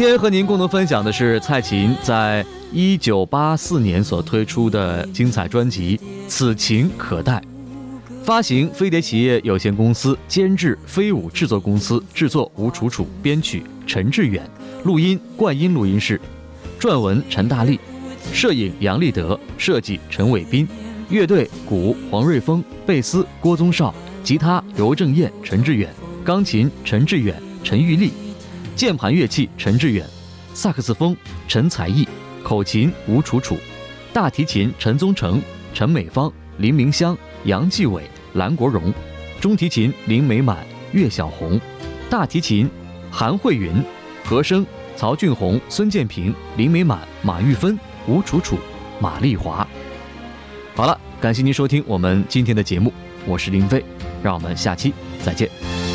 天和您共同分享的是蔡琴在1984年所推出的精彩专辑《此情可待》，发行飞碟企业有限公司，监制飞舞制作公司，制作吴楚楚，编曲陈志远，录音冠音录音室，撰文陈大力，摄影杨立德，设计陈伟斌，乐队鼓黄瑞峰，贝斯郭宗绍，吉他尤正彦、陈志远，钢琴陈志远、陈玉丽，键盘乐器陈志远，萨克斯风陈才艺，口琴吴楚楚，大提琴陈宗成、陈美芳、林明香、杨继伟、蓝国荣，中提琴林美满、岳小红，大提琴韩慧云，和声曹俊宏、孙建平、林美满、马玉芬、吴楚楚、马丽华。好了，感谢您收听我们今天的节目，我是林飞，让我们下期再见。